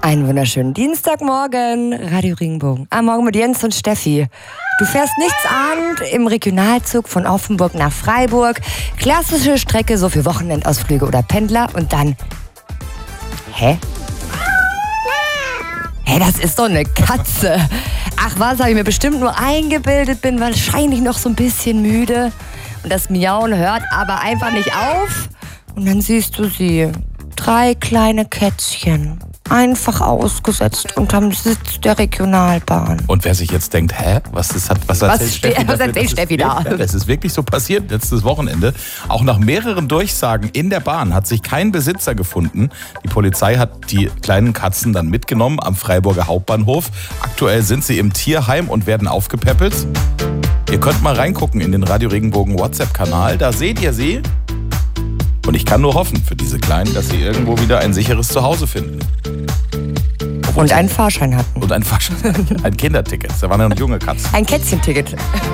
Einen wunderschönen Dienstagmorgen, Radio Regenbogen. Am Morgen mit Jens und Steffi. Du fährst nichtsahnend im Regionalzug von Offenburg nach Freiburg. Klassische Strecke so für Wochenendausflüge oder Pendler und dann... Hä, das ist doch eine Katze. Ach was, habe ich mir bestimmt nur eingebildet, bin wahrscheinlich noch so ein bisschen müde. Und das Miauen hört aber einfach nicht auf. Und dann siehst du sie. 3 kleine Kätzchen. Einfach ausgesetzt unterm Sitz der Regionalbahn. Und wer sich jetzt denkt, was erzählt Steffi da? Das ist wirklich so passiert letztes Wochenende. Auch nach mehreren Durchsagen in der Bahn hat sich kein Besitzer gefunden. Die Polizei hat die kleinen Katzen dann mitgenommen am Freiburger Hauptbahnhof. Aktuell sind sie im Tierheim und werden aufgepäppelt. Ihr könnt mal reingucken in den Radio Regenbogen WhatsApp-Kanal. Da seht ihr sie. Und ich kann nur hoffen für diese Kleinen, dass sie irgendwo wieder ein sicheres Zuhause finden. Und einen Fahrschein hatten. Und ein Fahrschein. Ein Kinderticket. Da waren ja noch junge Katzen. Ein Kätzchenticket.